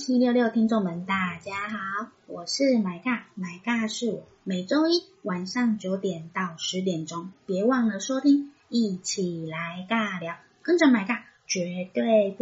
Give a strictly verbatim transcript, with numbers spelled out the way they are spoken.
七六六听众们，大家好，我是买尬，买尬是我，每周一晚上九点到十点钟，别忘了收听，一起来尬聊，跟着买尬绝对不